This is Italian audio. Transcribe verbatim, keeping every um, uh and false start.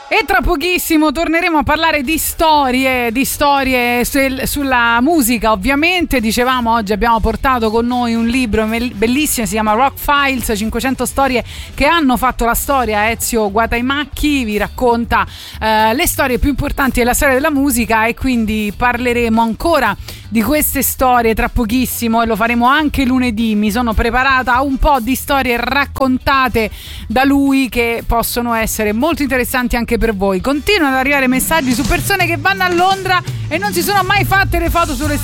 E tra pochissimo torneremo a parlare di storie, di storie sul, sulla musica, ovviamente. Dicevamo, oggi abbiamo portato con noi un libro bellissimo, si chiama Rock Files, cinquecento storie che hanno fatto la storia. Ezio Guataimacchi vi racconta eh, le storie più importanti della storia della musica, e quindi parleremo ancora di queste storie tra pochissimo, e lo faremo anche lunedì. Mi sono preparata un po' di storie raccontate da lui che possono essere molto interessanti anche per voi. Continuano ad arrivare messaggi su persone che vanno a Londra e non si sono mai fatte le foto sulle